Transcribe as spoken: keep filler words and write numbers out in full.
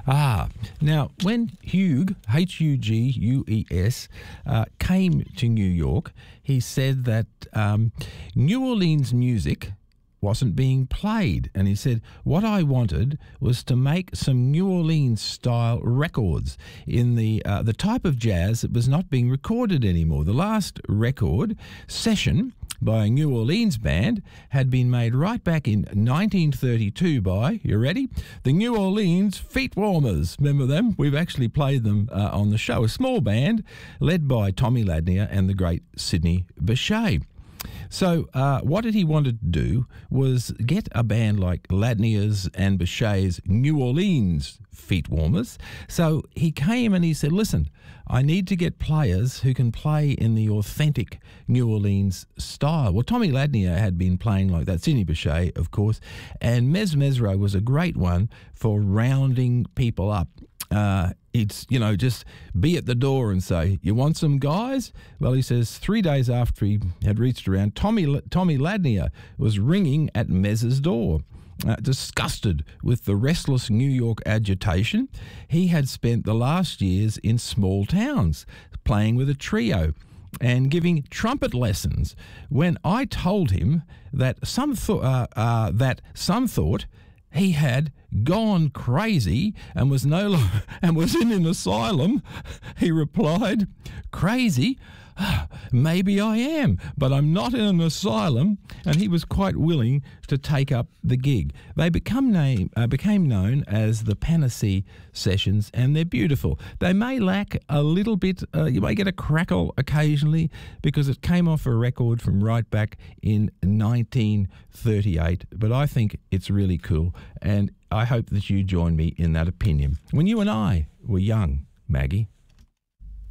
Ah, now when Hugh, H U G U E S, uh, came to New York, he said that um, New Orleans music wasn't being played. And he said, what I wanted was to make some New Orleans style records in the uh, the type of jazz that was not being recorded anymore. The last record session by a New Orleans band had been made right back in nineteen thirty-two by, you ready? The New Orleans Feet Warmers. Remember them? We've actually played them uh, on the show. A small band led by Tommy Ladnier and the great Sidney Bechet. So uh, what did he want to do was get a band like Ladnier's and Bechet's New Orleans Feet Warmers. So he came and he said, listen, I need to get players who can play in the authentic New Orleans style. Well, Tommy Ladnier had been playing like that, Sidney Bechet, of course, and Mez Mesro was a great one for rounding people up. Uh, it's, you know, just be at the door and say, you want some guys? Well, he says three days after he had reached around, Tommy Tommy Ladnier was ringing at Mez's door. Uh, disgusted with the restless New York agitation, he had spent the last years in small towns, playing with a trio and giving trumpet lessons. When I told him that some th- uh, uh, that some thought he had gone crazy and was no lo- and was in an asylum, he replied, "Crazy? Maybe I am, but I'm not in an asylum," and he was quite willing to take up the gig. They become name, uh, became known as the Panacea Sessions, and they're beautiful. They may lack a little bit, uh, you may get a crackle occasionally because it came off a record from right back in nineteen thirty-eight, but I think it's really cool, and I hope that you join me in that opinion. When you and I were young, Maggie.